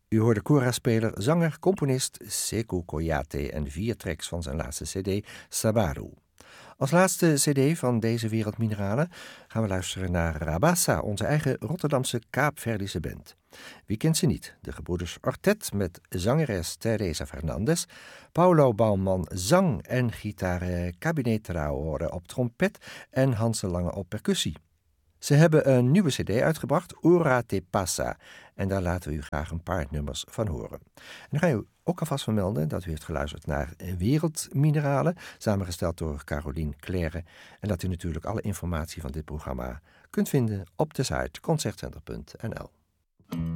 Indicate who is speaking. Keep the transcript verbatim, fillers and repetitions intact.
Speaker 1: U hoorde kora-speler, zanger, componist Sekou Koyate en vier tracks van zijn laatste cd, Sabaru. Als laatste cd van deze Wereldmineralen gaan we luisteren naar Rabassa, onze eigen Rotterdamse Kaapverdische band. Wie kent ze niet? De gebroeders Ortet met zangeres Teresa Fernandes, Paulo Bouwman zang en gitaar, Cabinet Traore op trompet en Hans de Lange op percussie. Ze hebben een nieuwe cd uitgebracht, Ora Te Passa, en daar laten we u graag een paar nummers van horen. En dan ga je ook alvast vermelden dat u heeft geluisterd naar Wereldmineralen, samengesteld door Caroline Claire, en dat u natuurlijk alle informatie van dit programma kunt vinden op de site concertcenter punt n l.